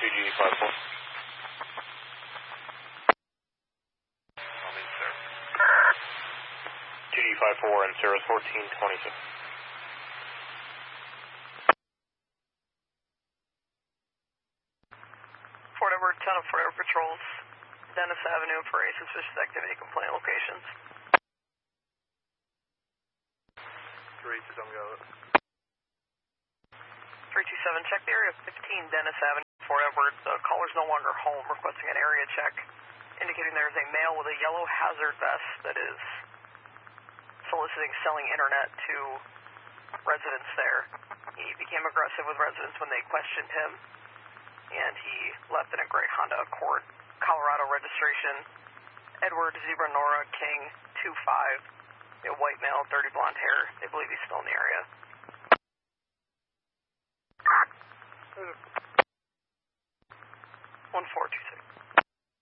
2G54. I'll meet sir. 2G54 and Sarah's 1426. Fort Edward, 10 of Fort Edward patrols, Dennis Avenue for a suspicious activity complaint locations. 3 to Tango. 327, check the area 15 Dennis Avenue, Fort Edward. The caller's no longer home, requesting an area check, indicating there is a male with a yellow hazard vest that is soliciting selling internet to residents there. He became aggressive with residents when they questioned him, and he left in a gray Honda Accord, Colorado registration, Edward Zebra Nora King 25, a white male, dirty blonde hair. They believe he's still in the area. 1426.